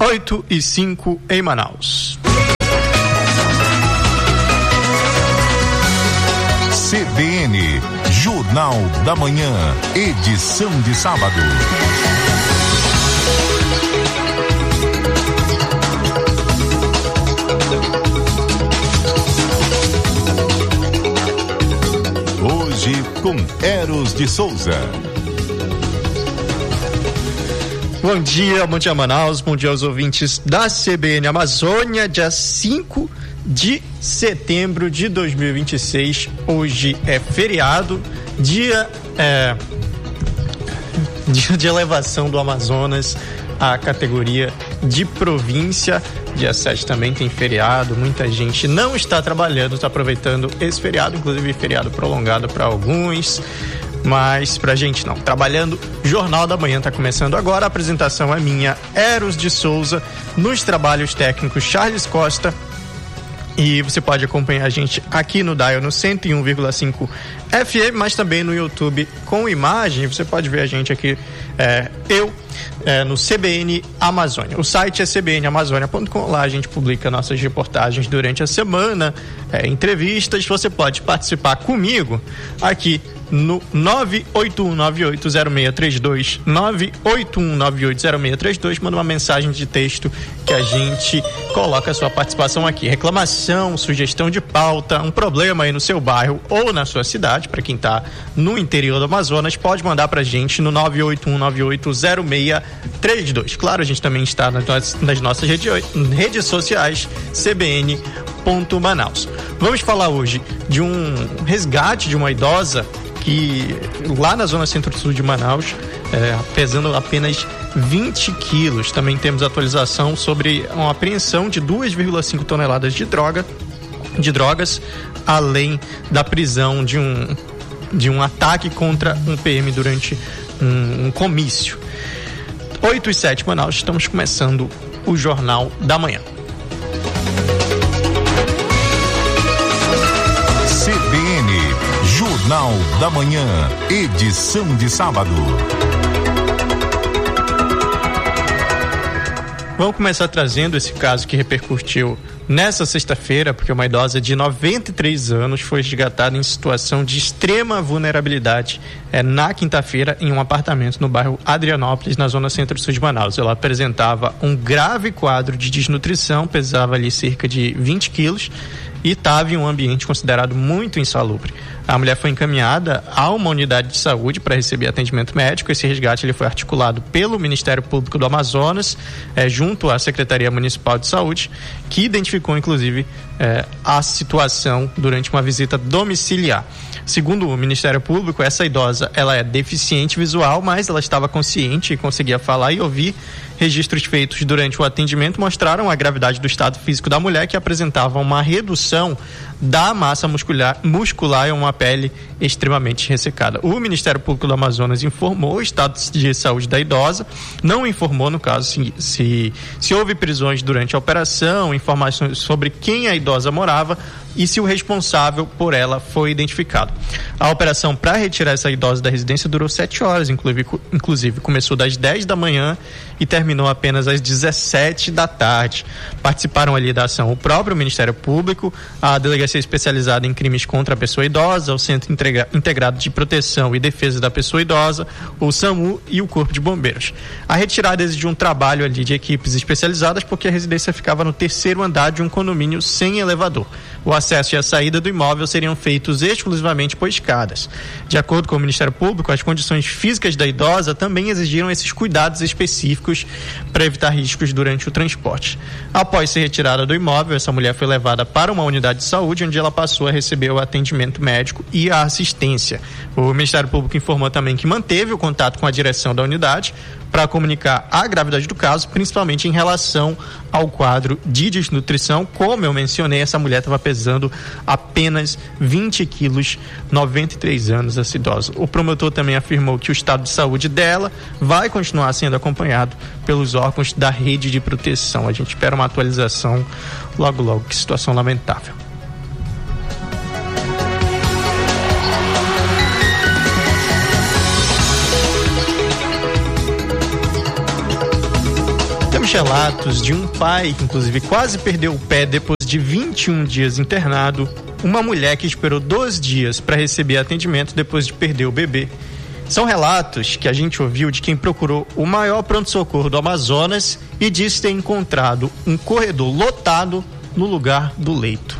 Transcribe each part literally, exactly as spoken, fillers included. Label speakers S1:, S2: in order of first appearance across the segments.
S1: oito e cinco em Manaus.
S2: C B N, Jornal da Manhã, edição de sábado. Hoje com Eros de Souza.
S1: Bom dia, bom dia Manaus, bom dia aos ouvintes da C B N Amazônia, dia cinco de setembro de dois mil e vinte e seis. Hoje é feriado, dia, é, dia de elevação do Amazonas à categoria de província. Dia sete também tem feriado, muita gente não está trabalhando, está aproveitando esse feriado, inclusive feriado prolongado para alguns, mas pra gente não. Trabalhando, Jornal da Manhã tá começando agora, a apresentação é minha, Eros de Souza, nos trabalhos técnicos Charles Costa. E você pode acompanhar a gente aqui no Dial no cento e um vírgula cinco F M, mas também no YouTube com imagem. Você pode ver a gente aqui, é, eu, é, no C B N Amazônia. O site é c b n amazônia ponto com. Lá a gente publica nossas reportagens durante a semana, é, entrevistas. Você pode participar comigo aqui no nove oito um nove oito zero seis três dois, nove oito um nove oito zero seis três dois, manda uma mensagem de texto que a gente coloca a sua participação aqui. Reclamação, sugestão de pauta, um problema aí no seu bairro ou na sua cidade, para quem está no interior do Amazonas, pode mandar pra gente no nove oito um nove oito zero seis três dois. Claro, a gente também está nas, nas nossas rede, redes sociais, C B N ponto Manaus. Vamos falar hoje de um resgate de uma idosa que lá na zona centro-sul de Manaus, é, pesando apenas vinte quilos. Também temos atualização sobre uma apreensão de duas vírgula cinco toneladas de droga, de drogas, além da prisão de um, de um ataque contra um P M durante um, um comício. oito e sete Manaus, estamos começando o Jornal da Manhã.
S2: C B N, Jornal da Manhã, edição de sábado.
S1: Vamos começar trazendo esse caso que repercutiu nessa sexta-feira, porque uma idosa de noventa e três anos foi resgatada em situação de extrema vulnerabilidade é, na quinta-feira em um apartamento no bairro Adrianópolis, na zona centro-sul de Manaus. Ela apresentava um grave quadro de desnutrição, pesava ali cerca de vinte quilos e estava em um ambiente considerado muito insalubre. A mulher foi encaminhada a uma unidade de saúde para receber atendimento médico. Esse resgate ele foi articulado pelo Ministério Público do Amazonas, eh, junto à Secretaria Municipal de Saúde, que identificou, inclusive, eh, a situação durante uma visita domiciliar. Segundo o Ministério Público, essa idosa ela é deficiente visual, mas ela estava consciente e conseguia falar e ouvir. Registros feitos durante o atendimento mostraram a gravidade do estado físico da mulher, que apresentava uma redução da massa muscular, muscular e uma pele extremamente ressecada. O Ministério Público do Amazonas informou o estado de saúde da idosa, não informou, no caso, se, se, se houve prisões durante a operação, informações sobre quem a idosa morava e se o responsável por ela foi identificado. A operação para retirar essa idosa da residência durou sete horas, inclusive, inclusive começou das dez da manhã e terminou apenas às dezessete da tarde. Participaram ali da ação o próprio Ministério Público, a Delegacia Especializada em Crimes contra a Pessoa Idosa, o Centro Integrado de Proteção e Defesa da Pessoa Idosa, o SAMU e o Corpo de Bombeiros. A retirada exigiu um trabalho ali de equipes especializadas, porque a residência ficava no terceiro andar de um condomínio sem elevador. O acesso e a saída do imóvel seriam feitos exclusivamente por escadas. De acordo com o Ministério Público, as condições físicas da idosa também exigiram esses cuidados específicos para evitar riscos durante o transporte. Após ser retirada do imóvel, essa mulher foi levada para uma unidade de saúde, onde ela passou a receber o atendimento médico e a assistência. O Ministério Público informou também que manteve o contato com a direção da unidade para comunicar a gravidade do caso, principalmente em relação ao quadro de desnutrição. Como eu mencionei, essa mulher estava pesando apenas vinte quilos, noventa e três anos, essa idosa. O promotor também afirmou que o estado de saúde dela vai continuar sendo acompanhado pelos órgãos da rede de proteção. A gente espera uma atualização logo, logo. Que situação lamentável. Temos relatos de um pai que inclusive quase perdeu o pé depois de vinte e um dias internado, uma mulher que esperou doze dias para receber atendimento depois de perder o bebê. São relatos que a gente ouviu de quem procurou o maior pronto-socorro do Amazonas e disse ter encontrado um corredor lotado no lugar do leito.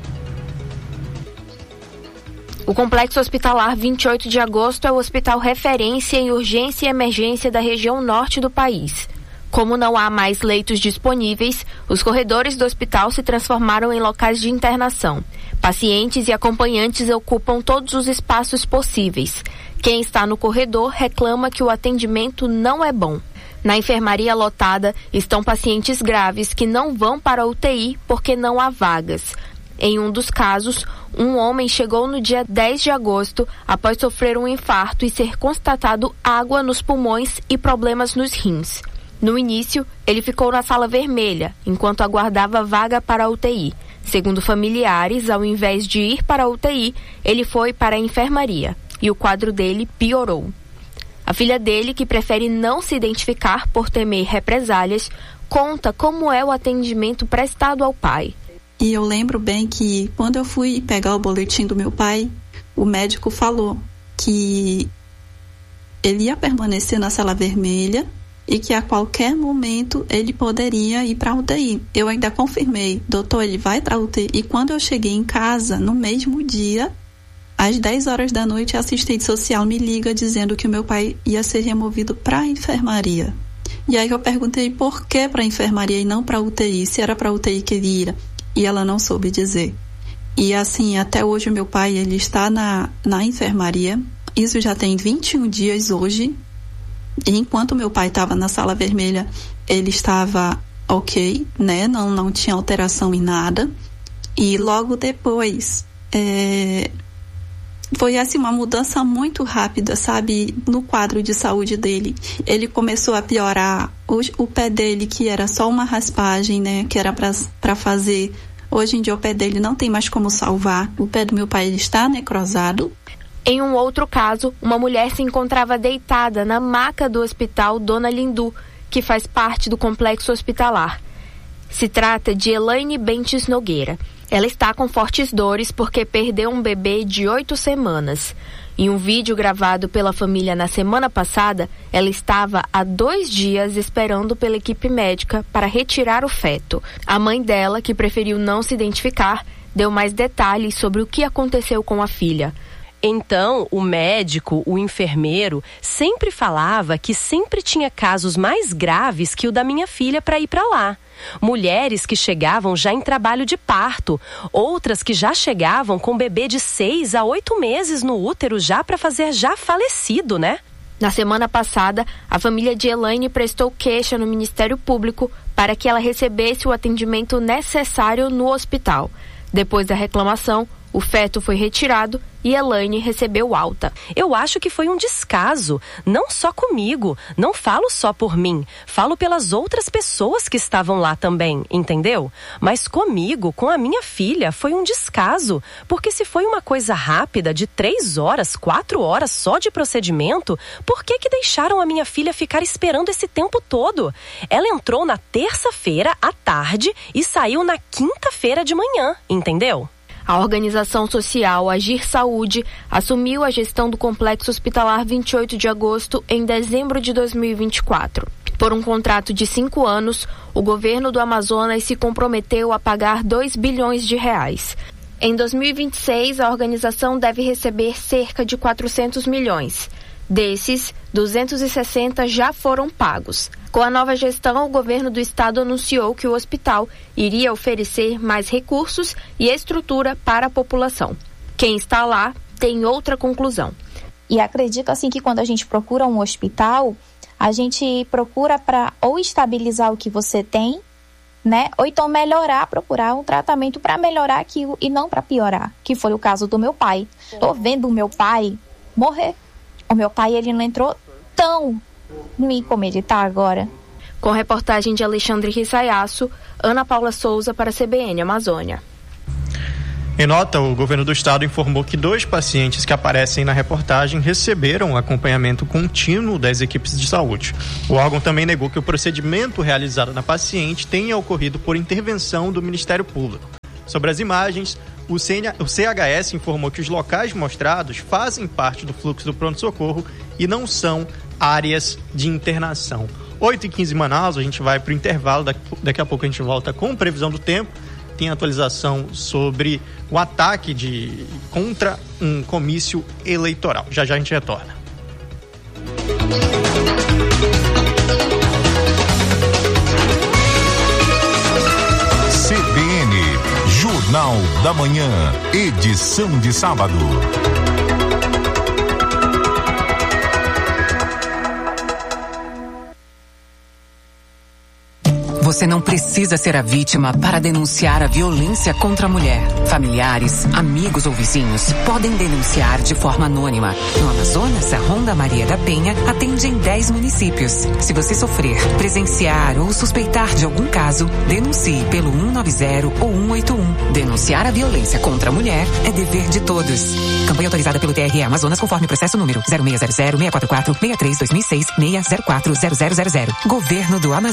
S3: O Complexo Hospitalar vinte e oito de agosto é o hospital referência em urgência e emergência da região norte do país. Como não há mais leitos disponíveis, os corredores do hospital se transformaram em locais de internação. Pacientes e acompanhantes ocupam todos os espaços possíveis. Quem está no corredor reclama que o atendimento não é bom. Na enfermaria lotada estão pacientes graves que não vão para a U T I porque não há vagas. Em um dos casos, um homem chegou no dia dez de agosto após sofrer um infarto e ser constatado água nos pulmões e problemas nos rins. No início, ele ficou na sala vermelha, enquanto aguardava vaga para a U T I. Segundo familiares, ao invés de ir para a U T I, ele foi para a enfermaria e o quadro dele piorou. A filha dele, que prefere não se identificar por temer represálias, conta como é o atendimento prestado ao pai.
S4: E eu lembro bem que quando eu fui pegar o boletim do meu pai, o médico falou que ele ia permanecer na sala vermelha e que a qualquer momento ele poderia ir para a U T I. Eu ainda confirmei, doutor, ele vai para a U T I. E quando eu cheguei em casa, no mesmo dia, às dez horas da noite, a assistente social me liga dizendo que o meu pai ia ser removido para a enfermaria. E aí eu perguntei por que para a enfermaria e não para a U T I, se era para a U T I que ele ia. E ela não soube dizer. E assim, até hoje o meu pai, ele está na, na enfermaria. Isso já tem vinte e um dias hoje. E enquanto meu pai estava na sala vermelha, ele estava ok, né? Não, não tinha alteração em nada. E logo depois, é, foi assim uma mudança muito rápida, sabe? No quadro de saúde dele. Ele começou a piorar. Hoje, o pé dele, que era só uma raspagem, né? Que era para fazer. Hoje em dia o pé dele não tem mais como salvar. O pé do meu pai ele está necrosado.
S3: Em um outro caso, uma mulher se encontrava deitada na maca do hospital Dona Lindu, que faz parte do complexo hospitalar. Se trata de Elaine Bentes Nogueira. Ela está com fortes dores porque perdeu um bebê de oito semanas. Em um vídeo gravado pela família na semana passada, ela estava há dois dias esperando pela equipe médica para retirar o feto. A mãe dela, que preferiu não se identificar, deu mais detalhes sobre o que aconteceu com a filha.
S5: Então, o médico, o enfermeiro, sempre falava que sempre tinha casos mais graves que o da minha filha para ir para lá. Mulheres que chegavam já em trabalho de parto, outras que já chegavam com bebê de seis a oito meses no útero já para fazer já falecido, né?
S3: Na semana passada, a família de Elaine prestou queixa no Ministério Público para que ela recebesse o atendimento necessário no hospital. Depois da reclamação, o feto foi retirado e Elaine recebeu alta.
S5: Eu acho que foi um descaso, não só comigo, não falo só por mim, falo pelas outras pessoas que estavam lá também, entendeu? Mas comigo, com a minha filha, foi um descaso, porque se foi uma coisa rápida de três horas, quatro horas só de procedimento, por que que deixaram a minha filha ficar esperando esse tempo todo? Ela entrou na terça-feira à tarde e saiu na quinta-feira de manhã, entendeu?
S3: A organização social Agir Saúde assumiu a gestão do Complexo Hospitalar vinte e oito de agosto em dezembro de dois mil e vinte e quatro. Por um contrato de cinco anos, o governo do Amazonas se comprometeu a pagar dois bilhões de reais. Em dois mil e vinte e seis, a organização deve receber cerca de quatrocentos milhões. Desses, duzentos e sessenta já foram pagos. Com a nova gestão, o governo do estado anunciou que o hospital iria oferecer mais recursos e estrutura para a população. Quem está lá tem outra conclusão.
S6: E acredito assim que quando a gente procura um hospital, a gente procura para ou estabilizar o que você tem, né? Ou então melhorar, procurar um tratamento para melhorar aquilo e não para piorar, que foi o caso do meu pai. Tô vendo o meu pai morrer. O meu pai, ele não entrou tão ruim como ele tá agora.
S3: Com reportagem de Alexandre Rissayasso, Ana Paula Souza para a C B N Amazônia.
S1: Em nota, o governo do estado informou que dois pacientes que aparecem na reportagem receberam acompanhamento contínuo das equipes de saúde. O órgão também negou que o procedimento realizado na paciente tenha ocorrido por intervenção do Ministério Público. Sobre as imagens, o C H S informou que os locais mostrados fazem parte do fluxo do pronto-socorro e não são áreas de internação. oito e quinze em Manaus, a gente vai para o intervalo, daqui a pouco a gente volta com previsão do tempo. Tem atualização sobre o ataque de, contra um comício eleitoral. Já já a gente retorna.
S2: C B N, Jornal da Manhã, edição de sábado.
S7: Você não precisa ser a vítima para denunciar a violência contra a mulher. Familiares, amigos ou vizinhos podem denunciar de forma anônima. No Amazonas, a Ronda Maria da Penha atende em dez municípios. Se você sofrer, presenciar ou suspeitar de algum caso, denuncie pelo um nove zero ou um oito um. Denunciar a violência contra a mulher é dever de todos. Campanha autorizada pelo T R E Amazonas conforme processo número zero seis zero zero, seis quatro quatro, seis três, dois mil e seis, seis zero quatro, zero zero zero zero. Governo do Amazonas.